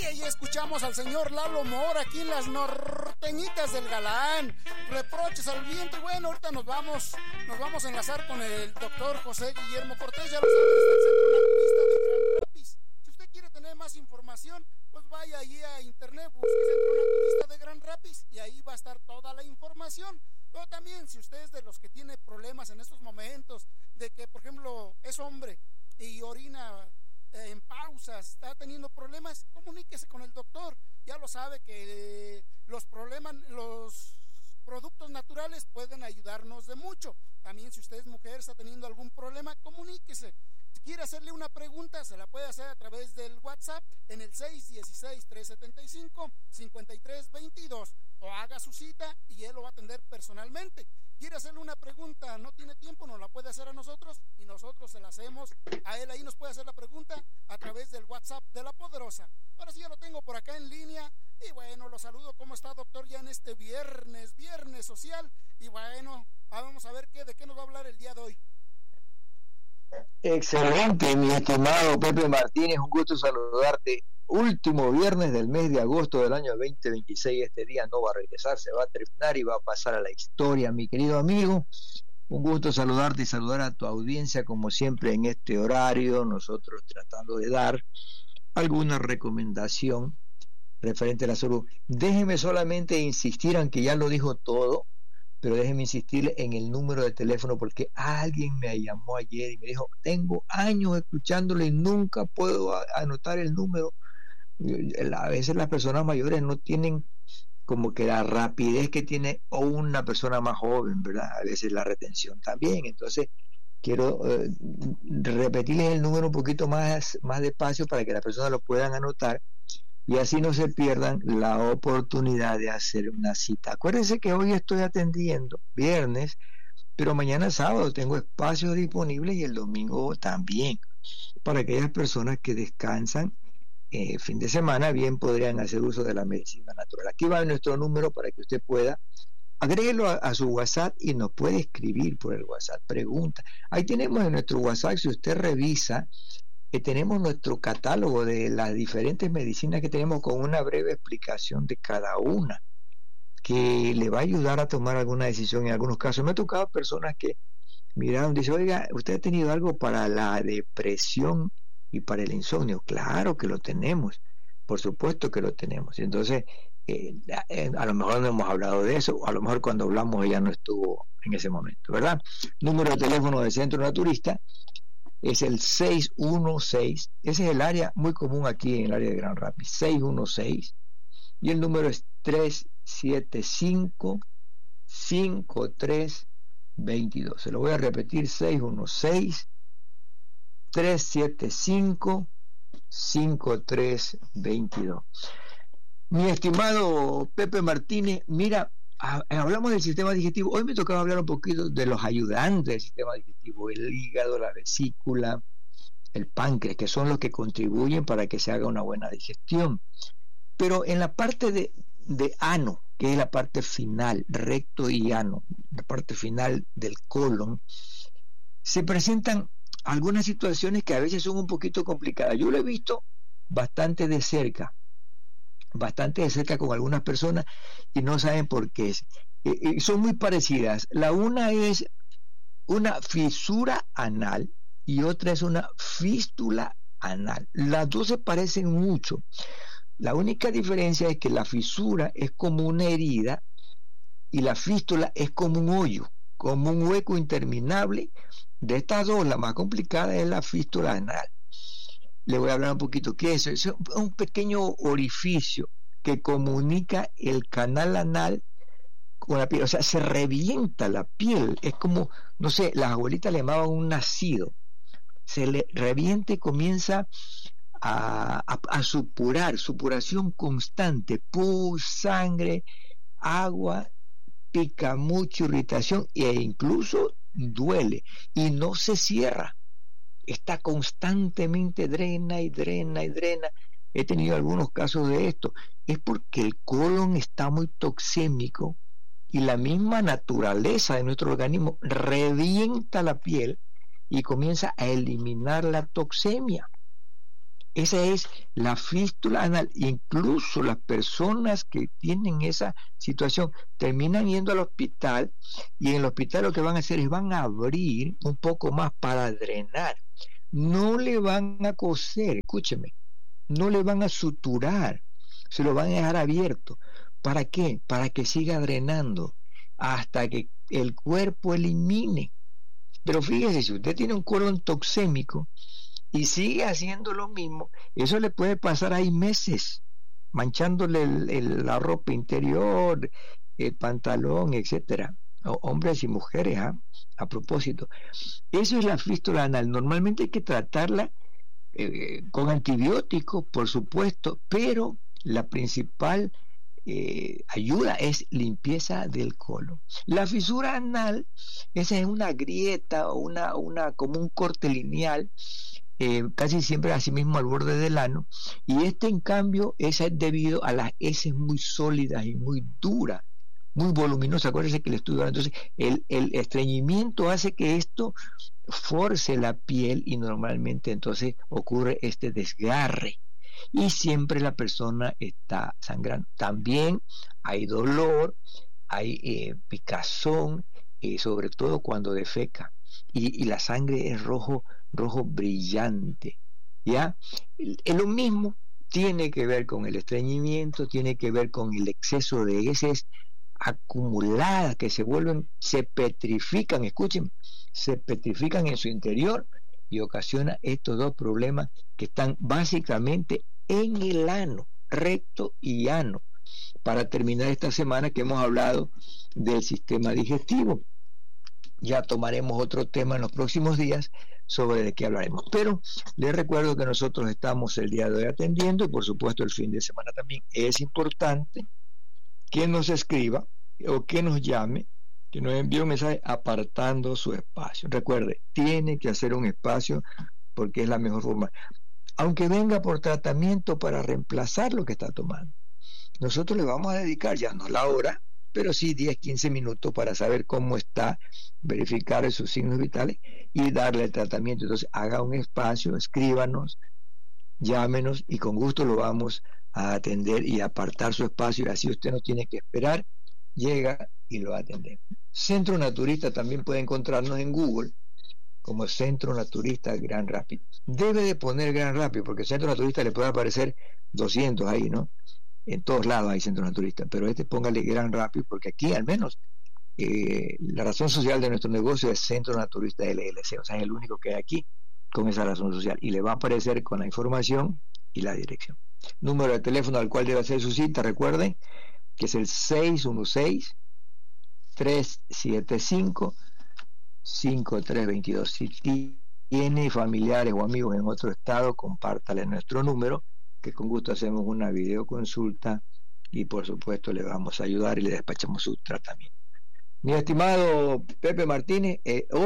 ahí escuchamos al señor Lalo Mora aquí en las norteñitas del Galán. Reproches al viento. Y bueno, ahorita nos vamos a enlazar con el doctor José Guillermo Cortés, ya lo saben, desde el Centro Naturista de Gran Rapids. Si usted quiere tener más información, pues vaya ahí a internet, busque Centro Naturista de Gran Rapids y ahí va a estar toda la información. Pero también, si usted es de los que tiene problemas en estos momentos, de que, por ejemplo, es hombre y orina en pausas, está teniendo problemas, comuníquese con el doctor. Ya lo sabe que los productos naturales pueden ayudarnos de mucho. También, si usted es mujer, está teniendo algún problema, comuníquese. Si quiere hacerle una pregunta, se la puede hacer a través del WhatsApp en el 616-375-5322, o haga su cita y él lo va a atender personalmente. Quiere hacerle una pregunta, no tiene tiempo, nos la puede hacer a nosotros y nosotros se la hacemos a él. Ahí nos puede hacer la pregunta a través del WhatsApp de La Poderosa. Ahora sí, ya lo tengo por acá en línea y bueno, lo saludo. ¿Cómo está, doctor? Ya en este viernes social. Y bueno, vamos a ver de qué nos va a hablar el día de hoy. Excelente, mi estimado Pepe Martínez, un gusto saludarte. Último viernes del mes de agosto del año 2026, este día no va a regresar, se va a terminar y va a pasar a la historia, mi querido amigo. Un gusto saludarte y saludar a tu audiencia como siempre en este horario, nosotros tratando de dar alguna recomendación referente a la salud. Déjeme solamente insistir, aunque ya lo dijo todo, pero déjeme insistir en el número de teléfono porque alguien me llamó ayer y me dijo, tengo años escuchándole y nunca puedo anotar el número. A veces las personas mayores no tienen como que la rapidez que tiene una persona más joven, ¿verdad? A veces la retención también. Entonces quiero repetirles el número un poquito más despacio para que las personas lo puedan anotar y así no se pierdan la oportunidad de hacer una cita. Acuérdense que hoy estoy atendiendo viernes, pero mañana sábado tengo espacio disponible y el domingo también, para aquellas personas que descansan fin de semana, bien podrían hacer uso de la medicina natural. Aquí va nuestro número para que usted pueda agréguelo a su WhatsApp y nos puede escribir por el WhatsApp, pregunta. Ahí tenemos en nuestro WhatsApp, si usted revisa, tenemos nuestro catálogo de las diferentes medicinas que tenemos con una breve explicación de cada una, que le va a ayudar a tomar alguna decisión. En algunos casos me ha tocado personas que miraron, dice, oiga, ¿usted ha tenido algo para la depresión y para el insomnio? Claro que lo tenemos, por supuesto que lo tenemos. Entonces, a lo mejor no hemos hablado de eso, o a lo mejor cuando hablamos ella no estuvo en ese momento, ¿verdad? Número de teléfono del Centro Naturista es el 616, ese es el área muy común aquí en el área de Gran Rapids, 616, y el número es 375-5322. Se lo voy a repetir, 616-375-5322. Mi estimado Pepe Martínez, mira, hablamos del sistema digestivo. Hoy me tocaba hablar un poquito de los ayudantes del sistema digestivo, el hígado, la vesícula, el páncreas, que son los que contribuyen para que se haga una buena digestión. Pero en la parte de ano, que es la parte final, recto y ano, la parte final del colon, se presentan algunas situaciones que a veces son un poquito complicadas. Yo lo he visto bastante de cerca con algunas personas y no saben por qué es. Son muy parecidas. La una es una fisura anal y otra es una fístula anal. Las dos se parecen mucho. La única diferencia es que la fisura es como una herida y la fístula es como un hoyo, como un hueco interminable. De estas dos, la más complicada es la fístula anal. Le voy a hablar un poquito qué es eso. Es un pequeño orificio que comunica el canal anal con la piel. O sea, se revienta la piel. Es como, no sé, las abuelitas le llamaban un nacido. Se le revienta y comienza a supurar, supuración constante, pus, sangre, agua, pica mucho, irritación e incluso duele y no se cierra. Está constantemente drena y drena y drena. He tenido algunos casos de esto. Es porque el colon está muy toxémico y la misma naturaleza de nuestro organismo revienta la piel y comienza a eliminar la toxemia. Esa es la fístula anal. Incluso las personas que tienen esa situación terminan yendo al hospital, y en el hospital lo que van a hacer es van a abrir un poco más para drenar. No le van a coser, escúcheme, no le van a suturar, se lo van a dejar abierto. ¿Para qué? Para que siga drenando hasta que el cuerpo elimine. Pero fíjese, si usted tiene un colon toxémico y sigue haciendo lo mismo, eso le puede pasar ahí meses, manchándole la ropa interior, el pantalón, etcétera. Hombres y mujeres, a propósito. Eso es la fístula anal. Normalmente hay que tratarla con antibióticos, por supuesto, pero la principal ayuda es limpieza del colon. La fisura anal, esa es una grieta o como un corte lineal, casi siempre así mismo al borde del ano, y en cambio esa es debido a las heces muy sólidas y muy duras, muy voluminosas. Acuérdense que el estudio, entonces el estreñimiento hace que esto force la piel y normalmente entonces ocurre este desgarre y siempre la persona está sangrando. También hay dolor, hay picazón, sobre todo cuando defeca, y la sangre es rojo brillante, ¿ya? Lo mismo tiene que ver con el estreñimiento, tiene que ver con el exceso de heces acumuladas que se petrifican, escuchen, se petrifican en su interior y ocasiona estos dos problemas que están básicamente en el ano, recto y ano. Para terminar esta semana que hemos hablado del sistema digestivo, ya tomaremos otro tema en los próximos días sobre de qué hablaremos, pero les recuerdo que nosotros estamos el día de hoy atendiendo, y por supuesto el fin de semana también. Es importante que nos escriba o que nos llame, que nos envíe un mensaje apartando su espacio. Recuerde, tiene que hacer un espacio porque es la mejor forma, aunque venga por tratamiento para reemplazar lo que está tomando. Nosotros le vamos a dedicar, ya no la hora, pero sí 10-15 minutos para saber cómo está, verificar sus signos vitales y darle el tratamiento. Entonces haga un espacio, escríbanos, llámenos y con gusto lo vamos a atender y apartar su espacio, y así usted no tiene que esperar, llega y lo atendemos. Centro Naturista también puede encontrarnos en Google como Centro Naturista Gran Rápido. Debe de poner Gran Rápido porque Centro Naturista le puede aparecer 200 ahí, ¿no? En todos lados hay Centro Naturista, pero póngale Gran Rápido porque aquí al menos la razón social de nuestro negocio es Centro Naturista LLC, o sea, es el único que hay aquí con esa razón social, y le va a aparecer con la información y la dirección. Número de teléfono al cual debe hacer su cita, recuerden que es el 616-375-5322. Si tiene familiares o amigos en otro estado, compártale nuestro número, que con gusto hacemos una videoconsulta y por supuesto le vamos a ayudar y le despachamos su tratamiento. Mi estimado Pepe Martínez,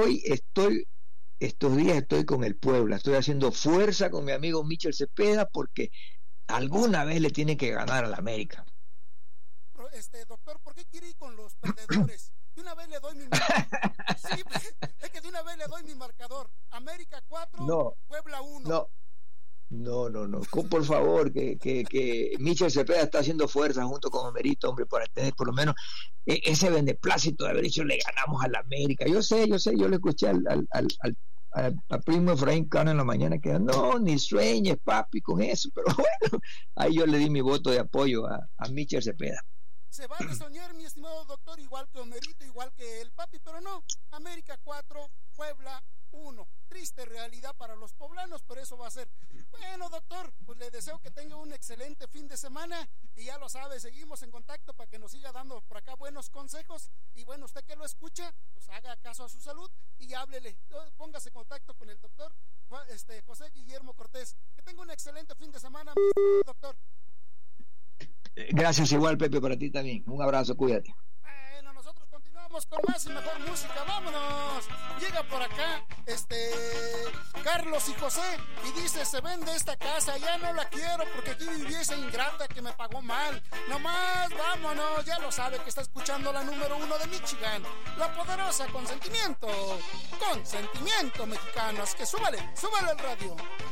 estos días estoy con el Puebla, estoy haciendo fuerza con mi amigo Michel Cepeda porque alguna vez le tiene que ganar a la América. Doctor, ¿por qué quiere ir con los perdedores? De una vez le doy mi marcador. Sí, es que de una vez le doy mi marcador. América 4, no, Puebla 1. No. Por favor, que Michel Cepeda está haciendo fuerza junto con Homerito, hombre, para tener por lo menos ese beneplácito de haber dicho le ganamos a la América. Yo sé, yo le escuché al primo Efraín Cano en la mañana que no, ni sueñes, papi, con eso, pero bueno, ahí yo le di mi voto de apoyo a Michel Cepeda. Se va a soñar, mi estimado doctor, igual que Homerito, igual que el papi, pero no, América 4, Puebla 1. Triste realidad para los poblanos, pero eso va a ser. Bueno, doctor, pues le deseo que tenga un excelente fin de semana y ya lo sabe, seguimos en contacto para que nos siga dando por acá buenos consejos. Y bueno, usted que lo escucha, pues haga caso a su salud y háblele, póngase en contacto con el doctor José Guillermo Cortés. Que tenga un excelente fin de semana, doctor. Gracias, igual Pepe, para ti también. Un abrazo, cuídate. Bueno, nosotros continuamos con más y mejor música. ¡Vámonos! Llega por acá Carlos y José y dice: se vende esta casa, ya no la quiero porque aquí viví esa ingrata que me pagó mal. Nomás vámonos, ya lo sabe que está escuchando la número 1 de Michigan, la poderosa Consentimiento. Consentimiento Mexicano, así que súbale el radio.